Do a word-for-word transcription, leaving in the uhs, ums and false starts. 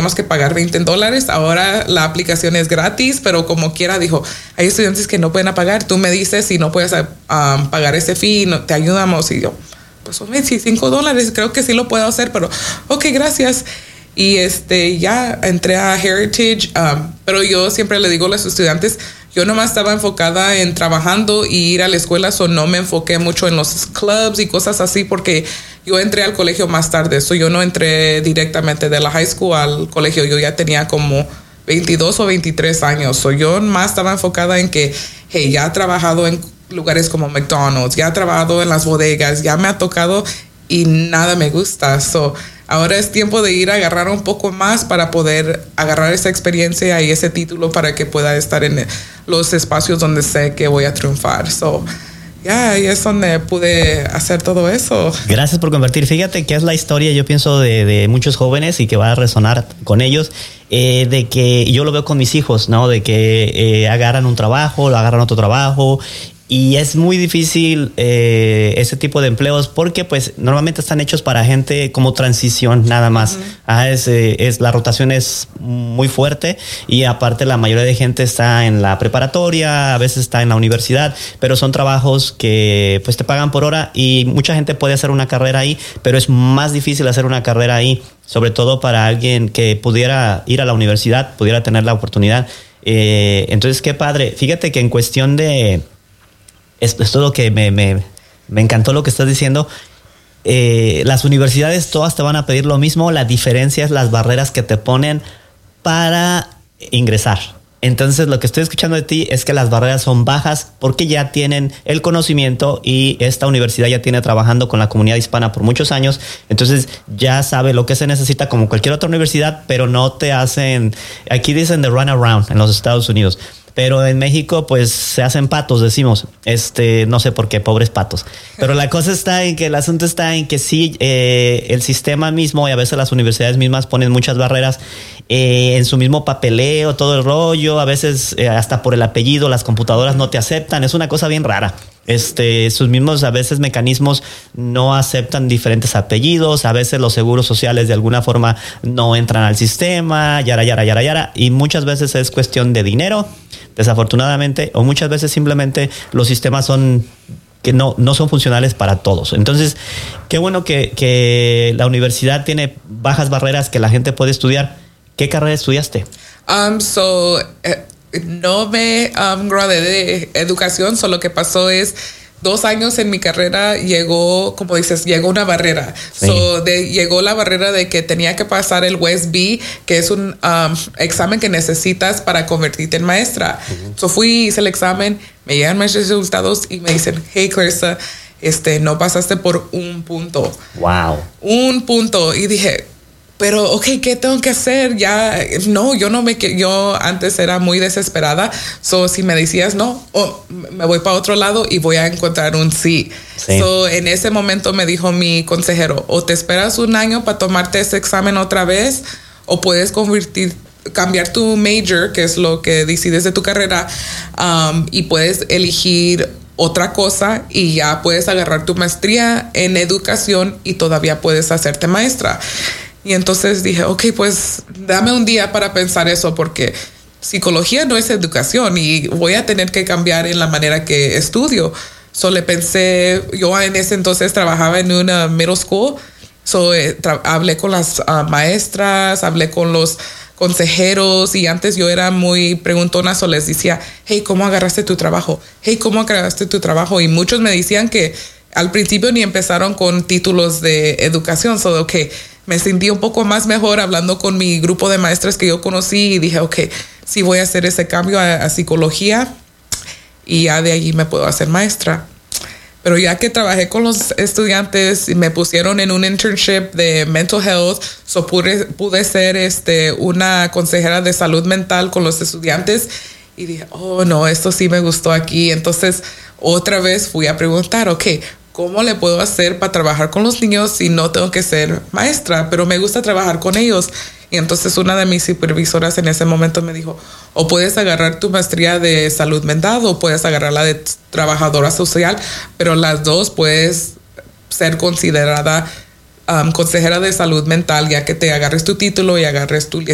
tenemos que pagar veinte dólares. Ahora la aplicación es gratis, pero como quiera, dijo, hay estudiantes que no pueden pagar. Tú me dices si no puedes um, pagar ese fee, no, te ayudamos. Y yo, pues son veinticinco dólares, creo que sí lo puedo hacer, pero ok, gracias. Y este, ya entré a Heritage, um, pero yo siempre le digo a los estudiantes, yo nomás estaba enfocada en trabajando y ir a la escuela, so no me enfoqué mucho en los clubs y cosas así, porque yo entré al colegio más tarde, so yo no entré directamente de la high school al colegio, yo ya tenía como veintidós o veintitrés años, so yo más estaba enfocada en que, hey, ya he trabajado en lugares como McDonald's, ya he trabajado en las bodegas, ya me ha tocado y nada me gusta, so ahora es tiempo de ir a agarrar un poco más para poder agarrar esa experiencia y ese título para que pueda estar en los espacios donde sé que voy a triunfar. So, ya, yeah, y es donde pude hacer todo eso. Gracias por compartir. Fíjate que es la historia, yo pienso, de, de muchos jóvenes y que va a resonar con ellos, eh, de que yo lo veo con mis hijos, ¿no? De que eh, agarran un trabajo, lo agarran otro trabajo. Y es muy difícil eh, ese tipo de empleos porque pues normalmente están hechos para gente como transición nada más. Uh-huh. Ah, es, es, la rotación es muy fuerte y aparte la mayoría de gente está en la preparatoria, a veces está en la universidad, pero son trabajos que pues te pagan por hora y mucha gente puede hacer una carrera ahí, pero es más difícil hacer una carrera ahí, sobre todo para alguien que pudiera ir a la universidad, pudiera tener la oportunidad. Eh, entonces, qué padre. Fíjate que en cuestión de... Esto es todo lo que me, me, me encantó lo que estás diciendo. Eh, las universidades todas te van a pedir lo mismo. La diferencia es las barreras que te ponen para ingresar. Entonces lo que estoy escuchando de ti es que las barreras son bajas porque ya tienen el conocimiento y esta universidad ya tiene trabajando con la comunidad hispana por muchos años. Entonces ya sabe lo que se necesita como cualquier otra universidad, pero no te hacen... Aquí dicen the run around en los Estados Unidos. Pero en México, pues, se hacen patos, decimos. Este, no sé por qué, pobres patos. Pero la cosa está en que el asunto está en que sí, eh, el sistema mismo y a veces las universidades mismas ponen muchas barreras eh, en su mismo papeleo, todo el rollo. A veces eh, hasta por el apellido las computadoras no te aceptan. Es una cosa bien rara. Este, sus mismos a veces mecanismos no aceptan diferentes apellidos, a veces los seguros sociales de alguna forma no entran al sistema, yara, yara, yara, yara, y muchas veces es cuestión de dinero, desafortunadamente, o muchas veces simplemente los sistemas son que no, no son funcionales para todos. Entonces, qué bueno que, que la universidad tiene bajas barreras que la gente puede estudiar. ¿Qué carrera estudiaste? Um, so, eh, no me um, gradué de educación, solo que pasó es dos años en mi carrera llegó, como dices, llegó una barrera. Sí. So, de, llegó la barrera de que tenía que pasar el W E S B, que es un um, examen que necesitas para convertirte en maestra. Uh-huh. So, fui, hice el examen, me llegan mis resultados y me dicen, hey, Clarissa, este, no pasaste por un punto. Wow. Un punto. Y dije, pero, ok, ¿qué tengo que hacer? Ya, no, yo no me, yo antes era muy desesperada. So, si me decías no, oh, me voy para otro lado y voy a encontrar un sí. Sí. So, en ese momento me dijo mi consejero, o te esperas un año para tomarte ese examen otra vez, o puedes convertir, cambiar tu major, que es lo que decides de tu carrera, um, y puedes elegir otra cosa y ya puedes agarrar tu maestría en educación y todavía puedes hacerte maestra. Y entonces dije, ok, pues dame un día para pensar eso, porque psicología no es educación y voy a tener que cambiar en la manera que estudio. So le pensé, yo en ese entonces trabajaba en una middle school, so eh, tra- hablé con las uh, maestras, hablé con los consejeros y antes yo era muy preguntona, so les decía, hey, ¿cómo agarraste tu trabajo? Hey, ¿cómo agarraste tu trabajo? Y muchos me decían que al principio ni empezaron con títulos de educación, so ok, me sentí un poco más mejor hablando con mi grupo de maestras que yo conocí y dije, ok, sí voy a hacer ese cambio a, a psicología y ya de allí me puedo hacer maestra. Pero ya que trabajé con los estudiantes y me pusieron en un internship de mental health, so pude, pude ser este, una consejera de salud mental con los estudiantes y dije, oh no, esto sí me gustó aquí. Entonces otra vez fui a preguntar, ok, ¿cómo le puedo hacer para trabajar con los niños si no tengo que ser maestra? Pero me gusta trabajar con ellos. Y entonces una de mis supervisoras en ese momento me dijo, o puedes agarrar tu maestría de salud mental o puedes agarrar la de trabajadora social, pero las dos puedes ser considerada um, consejera de salud mental ya que te agarres tu título y agarres tu